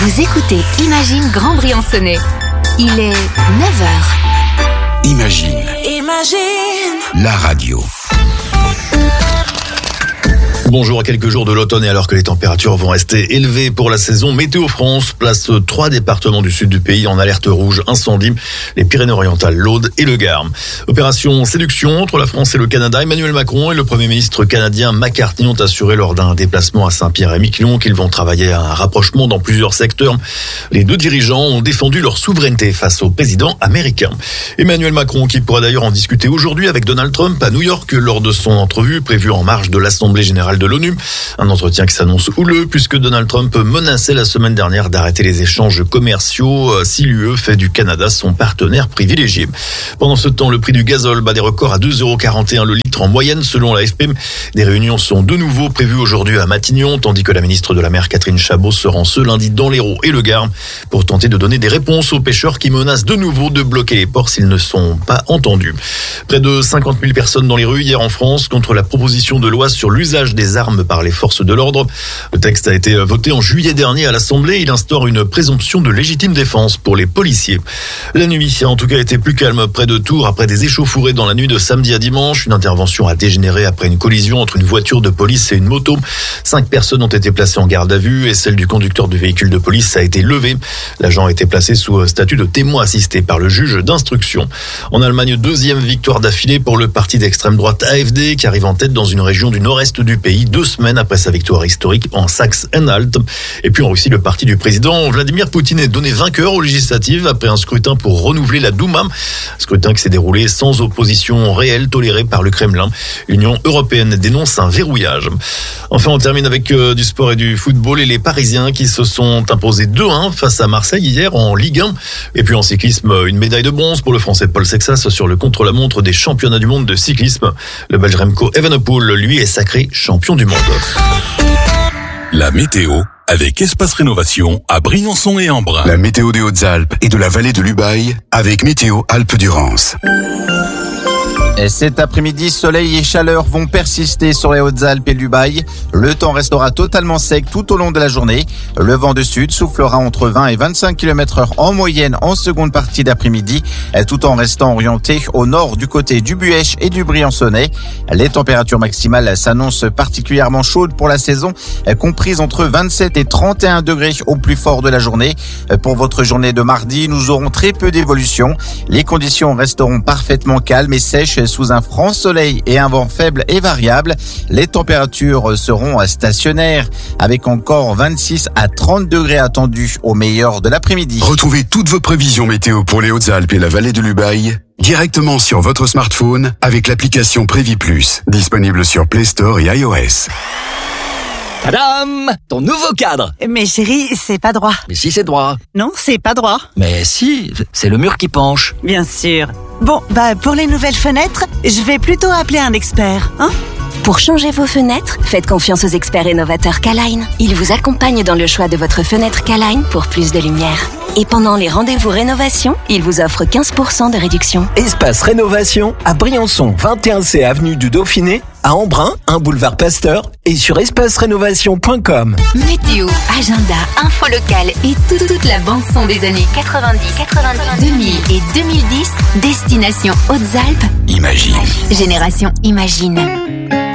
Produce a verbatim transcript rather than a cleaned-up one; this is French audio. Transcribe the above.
Vous écoutez Imagine Grand Briançonnais. Il est neuf heures. Imagine. Imagine. La radio. Bonjour, à quelques jours de l'automne et alors que les températures vont rester élevées pour la saison, Météo France place trois départements du sud du pays en alerte rouge incendie, les Pyrénées-Orientales, l'Aude et le Gard. Opération séduction entre la France et le Canada. Emmanuel Macron et le Premier ministre canadien McCarthy ont assuré lors d'un déplacement à Saint-Pierre-et-Miquelon qu'ils vont travailler à un rapprochement dans plusieurs secteurs. Les deux dirigeants ont défendu leur souveraineté face au président américain. Emmanuel Macron qui pourra d'ailleurs en discuter aujourd'hui avec Donald Trump à New York lors de son entrevue prévue en marge de l'Assemblée générale de l'ONU. Un entretien qui s'annonce houleux puisque Donald Trump menaçait la semaine dernière d'arrêter les échanges commerciaux si l'U E fait du Canada son partenaire privilégié. Pendant ce temps, le prix du gazole bat des records à deux euros quarante et un le litre en moyenne selon l'A F P. Des réunions sont de nouveau prévues aujourd'hui à Matignon, tandis que la ministre de la Mer Catherine Chabot se rend ce lundi dans l'Hérault et le Gard pour tenter de donner des réponses aux pêcheurs qui menacent de nouveau de bloquer les ports s'ils ne sont pas entendus. Près de cinquante mille personnes dans les rues hier en France contre la proposition de loi sur l'usage des armes par les forces de l'ordre. Le texte a été voté en juillet dernier à l'Assemblée. Il instaure une présomption de légitime défense pour les policiers. La nuit a en tout cas été plus calme près de Tours après des échauffourées dans la nuit de samedi à dimanche. Une intervention a dégénéré après une collision entre une voiture de police et une moto. Cinq personnes ont été placées en garde à vue et celle du conducteur du véhicule de police a été levée. L'agent a été placé sous statut de témoin assisté par le juge d'instruction. En Allemagne, deuxième victoire d'affilée pour le parti d'extrême droite A F D qui arrive en tête dans une région du nord-est du pays. Deux semaines après sa victoire historique en Saxe-Anhalt. Et puis en Russie, le parti du président Vladimir Poutine est donné vainqueur aux législatives après un scrutin pour renouveler la Douma. Scrutin qui s'est déroulé sans opposition réelle tolérée par le Kremlin. L'Union européenne dénonce un verrouillage. Enfin, on termine avec euh, du sport et du football et les Parisiens qui se sont imposés deux un face à Marseille hier en Ligue un. Et puis en cyclisme, une médaille de bronze pour le Français Paul Sexas sur le contre-la-montre des championnats du monde de cyclisme. Le Belge Remco Evenepoel, lui, est sacré champion du monde. La météo avec Espace Rénovation à Briançon et Embrun. La météo des Hautes-Alpes et de la vallée de l'Ubaye avec Météo Alpes-Durance. Et cet après-midi, soleil et chaleur vont persister sur les Hautes-Alpes et l'Ubaye. Le temps restera totalement sec tout au long de la journée. Le vent de sud soufflera entre vingt et vingt-cinq kilomètres heure en moyenne en seconde partie d'après-midi, tout en restant orienté au nord du côté du Buëch et du Briançonnais. Les températures maximales s'annoncent particulièrement chaudes pour la saison, comprises entre vingt-sept et trente et un degrés au plus fort de la journée. Pour votre journée de mardi, nous aurons très peu d'évolution. Les conditions resteront parfaitement calmes et sèches sous un franc soleil et un vent faible et variable. Les températures seront stationnaires avec encore vingt-six à trente degrés attendus au meilleur de l'après-midi. Retrouvez toutes vos prévisions météo pour les Hautes-Alpes et la vallée de l'Ubaye directement sur votre smartphone avec l'application Prévi Plus, disponible sur Play Store et iOS. Tadam! Ton nouveau cadre! Mais chérie, c'est pas droit. Mais si, c'est droit. Non, c'est pas droit. Mais si, c'est le mur qui penche. Bien sûr. Bon, bah pour les nouvelles fenêtres, je vais plutôt appeler un expert, hein? Pour changer vos fenêtres, faites confiance aux experts rénovateurs K-Line. Ils vous accompagnent dans le choix de votre fenêtre K-Line pour plus de lumière. Et pendant les rendez-vous rénovation, ils vous offrent quinze pour cent de réduction. Espace Rénovation à Briançon, vingt et un C avenue du Dauphiné, à Embrun, un boulevard Pasteur et sur espace rénovation point com. Météo, agenda, info locale et toute, toute la bande-son des années quatre-vingt-dix, quatre-vingt-dix, deux mille et deux mille dix. Destination Hautes-Alpes. Imagine. Génération Imagine.